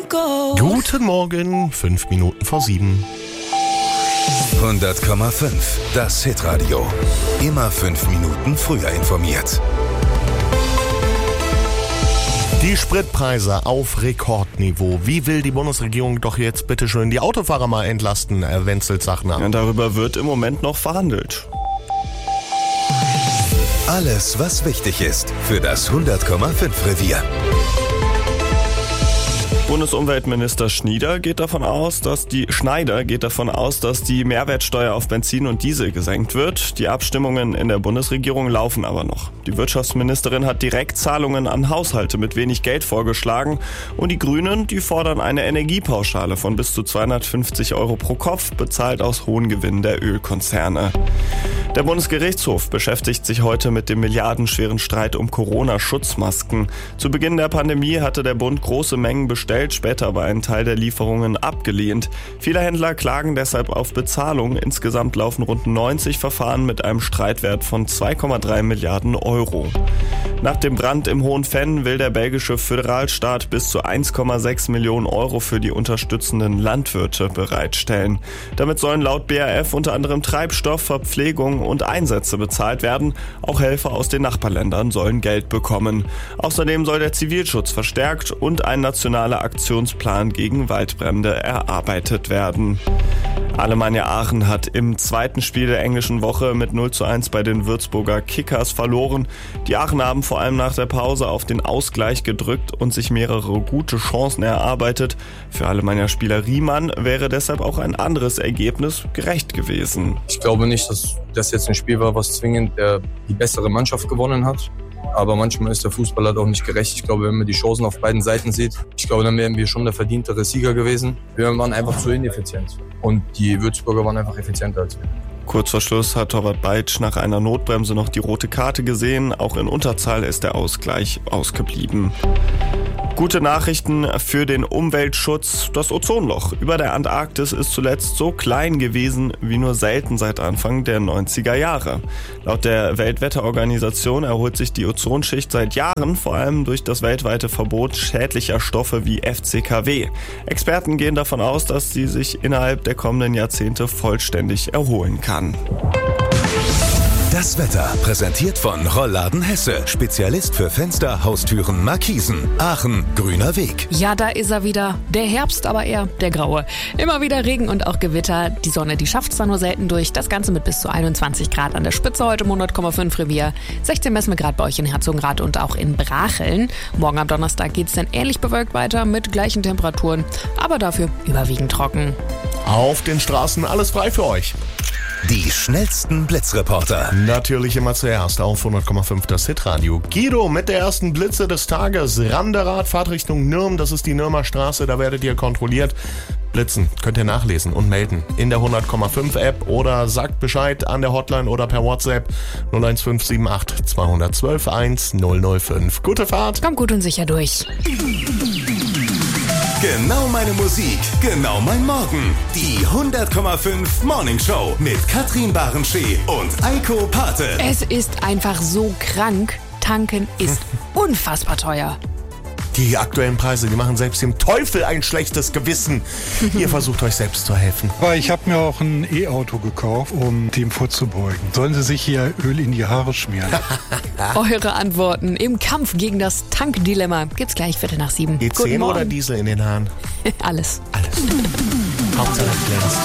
Guten Morgen, 5 Minuten vor 7. 100,5. Das Hitradio. Immer 5 Minuten früher informiert. Die Spritpreise auf Rekordniveau. Wie will die Bundesregierung doch jetzt bitte schön die Autofahrer mal entlasten, Wenzel Sachner? Ja, darüber wird im Moment noch verhandelt. Alles, was wichtig ist für das 100,5 Revier. Bundesumweltminister Schneider geht davon aus, dass die Mehrwertsteuer auf Benzin und Diesel gesenkt wird. Die Abstimmungen in der Bundesregierung laufen aber noch. Die Wirtschaftsministerin hat Direktzahlungen an Haushalte mit wenig Geld vorgeschlagen und die Grünen, die fordern eine Energiepauschale von bis zu 250 € pro Kopf, bezahlt aus hohen Gewinnen der Ölkonzerne. Der Bundesgerichtshof beschäftigt sich heute mit dem milliardenschweren Streit um Corona-Schutzmasken. Zu Beginn der Pandemie hatte der Bund große Mengen bestellt, später aber einen Teil der Lieferungen abgelehnt. Viele Händler klagen deshalb auf Bezahlung. Insgesamt laufen rund 90 Verfahren mit einem Streitwert von 2,3 Milliarden €. Nach dem Brand im Hohenfenn will der belgische Föderalstaat bis zu 1,6 Millionen € für die unterstützenden Landwirte bereitstellen. Damit sollen laut BAF unter anderem Treibstoff, Verpflegung und Einsätze bezahlt werden. Auch Helfer aus den Nachbarländern sollen Geld bekommen. Außerdem soll der Zivilschutz verstärkt und ein nationaler Aktionsplan gegen Waldbrände erarbeitet werden. Alemannia Aachen hat im zweiten Spiel der englischen Woche mit 0:1 bei den Würzburger Kickers verloren. Die Aachener haben vor allem nach der Pause auf den Ausgleich gedrückt und sich mehrere gute Chancen erarbeitet. Für Alemannia-Spieler Riemann wäre deshalb auch ein anderes Ergebnis gerecht gewesen. Ich glaube nicht, dass das jetzt ein Spiel war, was zwingend die bessere Mannschaft gewonnen hat. Aber manchmal ist der Fußball halt auch nicht gerecht. Ich glaube, wenn man die Chancen auf beiden Seiten sieht, dann wären wir schon der verdientere Sieger gewesen. Wir waren einfach zu ineffizient. Und die Würzburger waren einfach effizienter als wir. Kurz vor Schluss hat Torwart Beitsch nach einer Notbremse noch die rote Karte gesehen. Auch in Unterzahl ist der Ausgleich ausgeblieben. Gute Nachrichten für den Umweltschutz. Das Ozonloch über der Antarktis ist zuletzt so klein gewesen wie nur selten seit Anfang der 90er Jahre. Laut der Weltwetterorganisation erholt sich die Ozonschicht seit Jahren, vor allem durch das weltweite Verbot schädlicher Stoffe wie FCKW. Experten gehen davon aus, dass sie sich innerhalb der kommenden Jahrzehnte vollständig erholen kann. Das Wetter präsentiert von Rollladen Hesse. Spezialist für Fenster, Haustüren, Markisen. Aachen, grüner Weg. Ja, da ist er wieder. Der Herbst, aber eher der graue. Immer wieder Regen und auch Gewitter. Die Sonne, die schafft zwar nur selten durch. Das Ganze mit bis zu 21 Grad an der Spitze heute im 100,5 Revier. 16 messen wir gerade bei euch in Herzogenrath und auch in Bracheln. Morgen am Donnerstag geht's dann ähnlich bewölkt weiter mit gleichen Temperaturen. Aber dafür überwiegend trocken. Auf den Straßen alles frei für euch. Die schnellsten Blitzreporter. Natürlich immer zuerst auf 100,5 das Hitradio. Guido mit der ersten Blitze des Tages. Ramderrad, Fahrt Richtung Nürm, das ist die Nürmer Straße, da werdet ihr kontrolliert. Blitzen könnt ihr nachlesen und melden in der 100,5 App oder sagt Bescheid an der Hotline oder per WhatsApp 01578 212 1005. Gute Fahrt. Kommt gut und sicher durch. Genau meine Musik, genau mein Morgen. Die 100,5 Morning Show mit Katrin Barenschee und Eiko Pate. Es ist einfach so krank. Tanken ist unfassbar teuer. Die aktuellen Preise, die machen selbst dem Teufel ein schlechtes Gewissen. Ihr versucht euch selbst zu helfen. Aber ich habe mir auch ein E-Auto gekauft, um dem vorzubeugen. Sollen Sie sich hier Öl in die Haare schmieren? Eure Antworten im Kampf gegen das Tankdilemma gibt's gleich 7:15. E10 oder Diesel in den Haaren? Alles. Hauptsache glänzt.